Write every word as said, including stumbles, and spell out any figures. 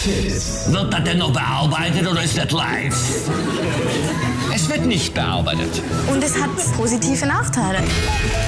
Tschüss. Wird das denn noch bearbeitet oder ist das live? Es wird nicht bearbeitet. Und es hat positive Nachteile.